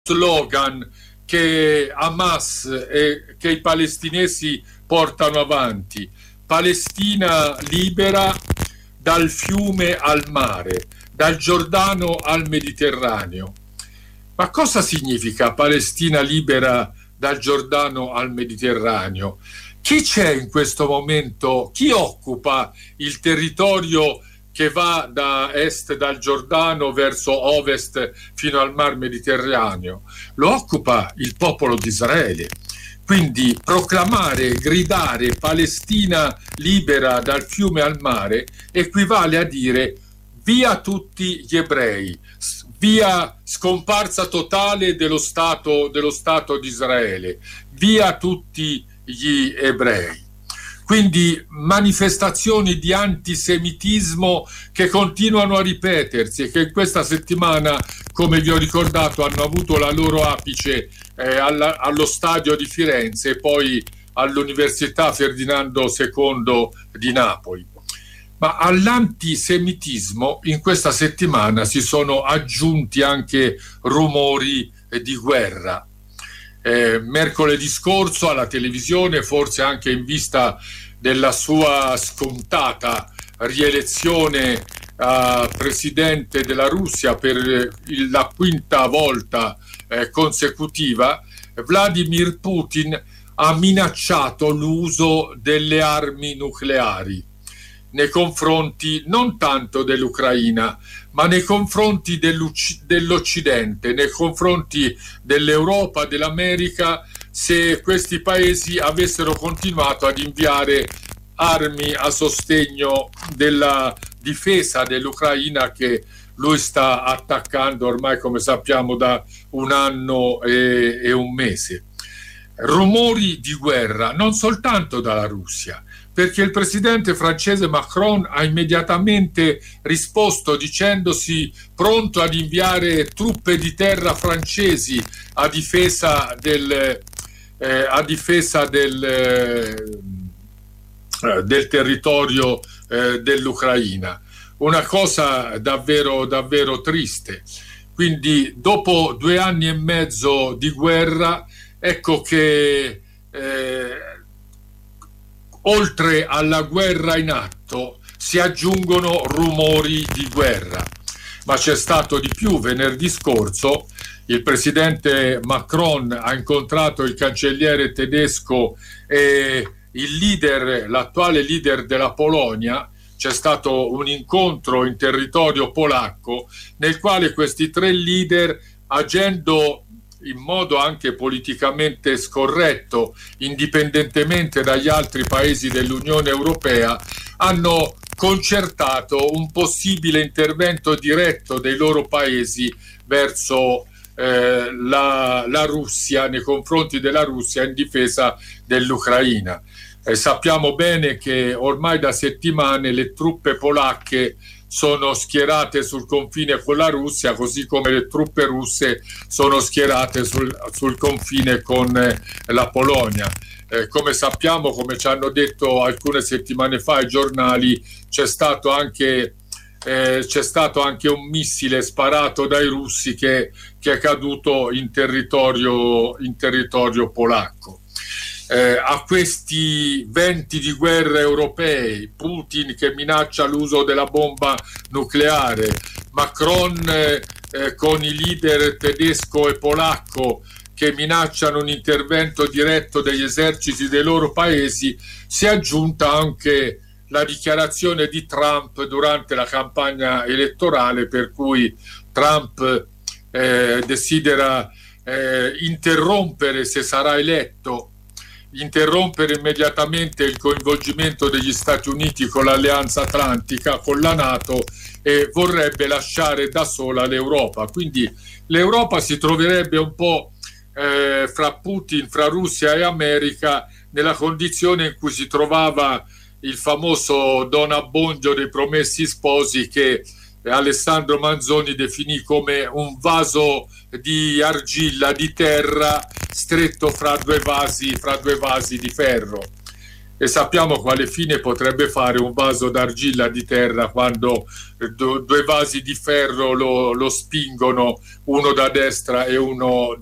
slogan che Hamas e che i palestinesi portano avanti: Palestina libera dal fiume al mare, dal Giordano al Mediterraneo. Ma cosa significa Palestina libera dal Giordano al Mediterraneo? Chi c'è in questo momento? Chi occupa il territorio che va da est dal Giordano verso ovest fino al Mar Mediterraneo? Lo occupa il popolo di Israele. Quindi proclamare, gridare Palestina libera dal fiume al mare equivale a dire via tutti gli ebrei, via scomparsa totale dello Stato di Israele, via tutti gli ebrei. Quindi manifestazioni di antisemitismo che continuano a ripetersi e che in questa settimana, come vi ho ricordato, hanno avuto la loro apice allo stadio di Firenze e poi all'Università Ferdinando II di Napoli. Ma all'antisemitismo in questa settimana si sono aggiunti anche rumori di guerra. Mercoledì scorso alla televisione, forse anche in vista della sua scontata rielezione a presidente della Russia per la quinta volta consecutiva, Vladimir Putin ha minacciato l'uso delle armi nucleari nei confronti non tanto dell'Ucraina, ma nei confronti dell'Occidente, nei confronti dell'Europa, dell'America, se questi paesi avessero continuato ad inviare armi a sostegno della difesa dell'Ucraina che lui sta attaccando ormai, come sappiamo, da un anno e un mese. Rumori di guerra non soltanto dalla Russia, perché il presidente francese Macron ha immediatamente risposto dicendosi pronto ad inviare truppe di terra francesi a difesa del territorio dell'Ucraina. Una cosa davvero, davvero triste. Quindi dopo 2 anni e mezzo di guerra, ecco che oltre alla guerra in atto si aggiungono rumori di guerra. Ma c'è stato di più. Venerdì scorso il presidente Macron ha incontrato il cancelliere tedesco e l'attuale leader della Polonia. C'è stato un incontro in territorio polacco nel quale questi 3 leader, agendo in modo anche politicamente scorretto, indipendentemente dagli altri paesi dell'Unione Europea, hanno concertato un possibile intervento diretto dei loro paesi verso la Russia, nei confronti della Russia in difesa dell'Ucraina. Sappiamo bene che ormai da settimane le truppe polacche sono schierate sul confine con la Russia, così come le truppe russe sono schierate sul confine con la Polonia. Come sappiamo, come ci hanno detto alcune settimane fa i giornali, c'è stato anche un missile sparato dai russi che è caduto in territorio polacco. A questi venti di guerra europei, Putin che minaccia l'uso della bomba nucleare, Macron con i leader tedesco e polacco che minacciano un intervento diretto degli eserciti dei loro paesi, si è aggiunta anche la dichiarazione di Trump durante la campagna elettorale, per cui Trump desidera interrompere, se sarà eletto, interrompere immediatamente il coinvolgimento degli Stati Uniti con l'Alleanza Atlantica, con la NATO, e vorrebbe lasciare da sola l'Europa. Quindi l'Europa si troverebbe un po' fra Putin, fra Russia e America, nella condizione in cui si trovava il famoso Don Abbondio dei Promessi Sposi, che Alessandro Manzoni definì come un vaso di argilla, di terra, stretto fra due vasi di ferro. e sappiamo quale fine potrebbe fare un vaso d'argilla di terra quando due vasi di ferro lo spingono, uno da destra e uno